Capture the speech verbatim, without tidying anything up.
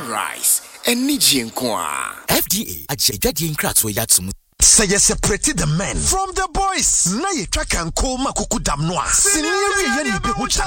rice eni jinkwa F D A ajejade nkratso yatsum say you separate the men from the boys na ye track and call makuku dam no a senior ye ni be